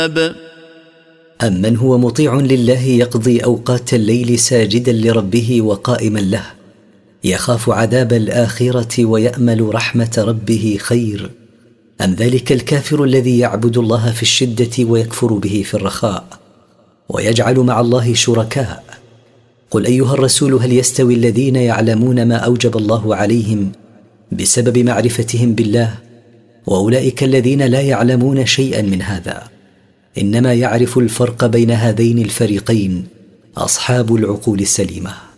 أمن هو مطيع لله يقضي أوقات الليل ساجدا لربه وقائما له، يخاف عذاب الآخرة ويأمل رحمة ربه خير، أم ذلك الكافر الذي يعبد الله في الشدة ويكفر به في الرخاء ويجعل مع الله شركاء؟ قل أيها الرسول هل يستوي الذين يعلمون ما أوجب الله عليهم بسبب معرفتهم بالله وأولئك الذين لا يعلمون شيئا من هذا؟ إنما يعرف الفرق بين هذين الفريقين أصحاب العقول السليمة.